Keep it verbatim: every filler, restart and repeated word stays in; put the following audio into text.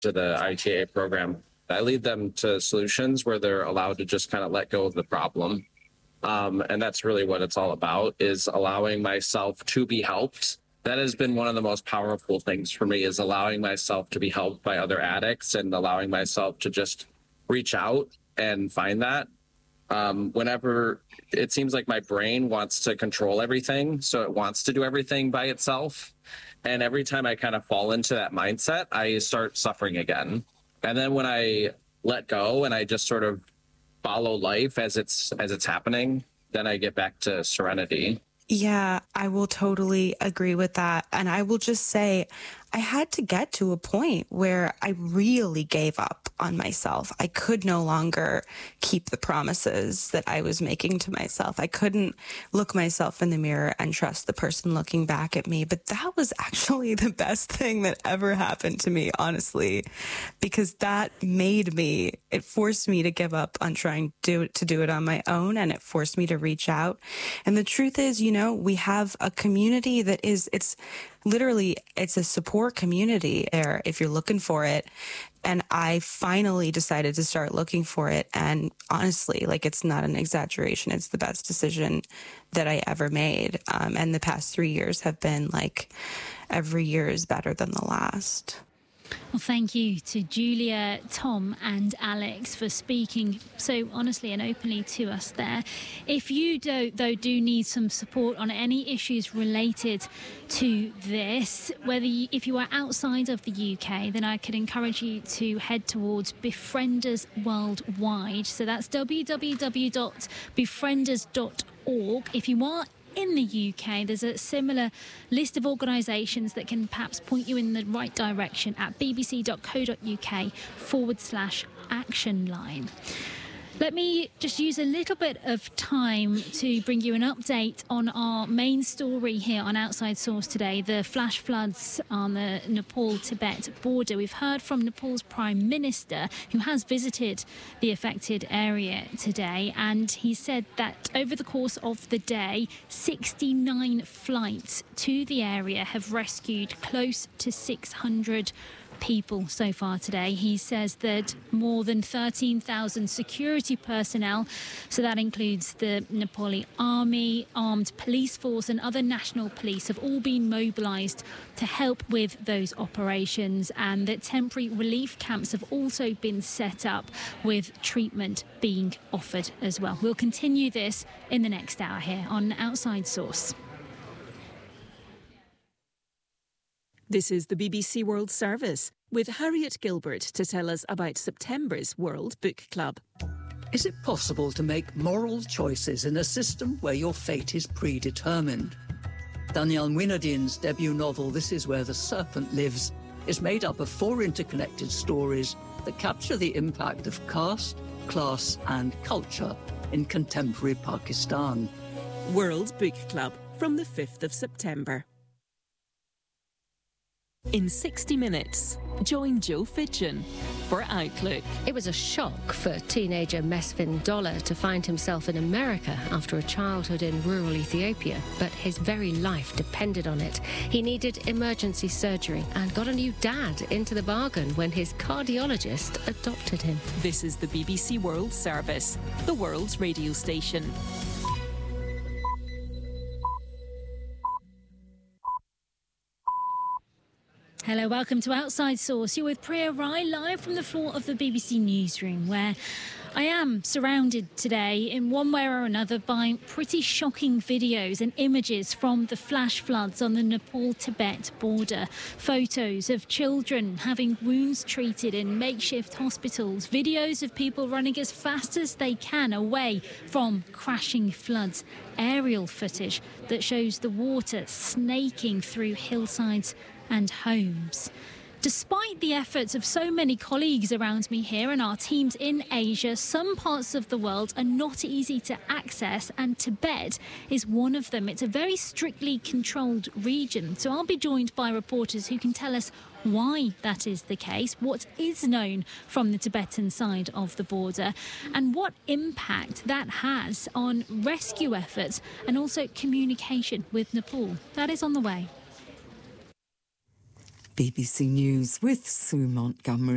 to the I T A program. I lead them to solutions where they're allowed to just kind of let go of the problem. Um, and that's really what it's all about, is allowing myself to be helped. That has been one of the most powerful things for me, is allowing myself to be helped by other addicts and allowing myself to just reach out and find that. Um, whenever it seems like my brain wants to control everything, so it wants to do everything by itself. And every time I kind of fall into that mindset, I start suffering again. And then when I let go and I just sort of follow life as it's as it's happening, then I get back to serenity. Yeah, I will totally agree with that. And I will just say, I had to get to a point where I really gave up on myself. I could no longer keep the promises that I was making to myself. I couldn't look myself in the mirror and trust the person looking back at me. But that was actually the best thing that ever happened to me, honestly, because that made me, it forced me to give up on trying to, to do it on my own, and it forced me to reach out. And the truth is, you know, we have a community that is, it's literally, it's a support community there if you're looking for it. And I finally decided to start looking for it. And honestly, like, it's not an exaggeration. It's the best decision that I ever made. Um, and the past three years have been like, every year is better than the last. Well, thank you to Julia, Tom and Alex for speaking so honestly and openly to us there. If you, do, though, do need some support on any issues related to this, whether you, if you are outside of the U K, then I could encourage you to head towards Befrienders Worldwide. So that's w w w dot befrienders dot org. If you are in the U K, there's a similar list of organisations that can perhaps point you in the right direction at bbc.co.uk forward slash action line. Let me just use a little bit of time to bring you an update on our main story here on Outside Source today, the flash floods on the Nepal-Tibet border. We've heard from Nepal's Prime Minister, who has visited the affected area today, and he said that over the course of the day, sixty-nine flights to the area have rescued close to six hundred people so far today. He says that more than thirteen thousand security personnel, so that includes the Nepali army, armed police force and other national police, have all been mobilised to help with those operations, and that temporary relief camps have also been set up with treatment being offered as well. We'll continue this in the next hour here on Outside Source. This is the B B C World Service, with Harriet Gilbert to tell us about September's World Book Club. Is it possible to make moral choices in a system where your fate is predetermined? Danielle Muinadine's debut novel, This Is Where the Serpent Lives, is made up of four interconnected stories that capture the impact of caste, class and culture in contemporary Pakistan. World Book Club, from the fifth of September. In sixty minutes, join Joe Fitchin for Outlook. It was a shock for teenager Mesfin Dollar to find himself in America after a childhood in rural Ethiopia, but his very life depended on it. He needed emergency surgery and got a new dad into the bargain when his cardiologist adopted him. This is the B B C World Service, the world's radio station. Hello, welcome to Outside Source. You're with Priya Rai, live from the floor of the B B C Newsroom, where I am surrounded today in one way or another by pretty shocking videos and images from the flash floods on the Nepal-Tibet border. Photos of children having wounds treated in makeshift hospitals. Videos of people running as fast as they can away from crashing floods. Aerial footage that shows the water snaking through hillsides and homes. Despite the efforts of so many colleagues around me here and our teams in Asia, some parts of the world are not easy to access, and Tibet is one of them. It's a very strictly controlled region. So I'll be joined by reporters who can tell us why that is the case, what is known from the Tibetan side of the border, and what impact that has on rescue efforts and also communication with Nepal. That is on the way. B B C News with Sue Montgomery.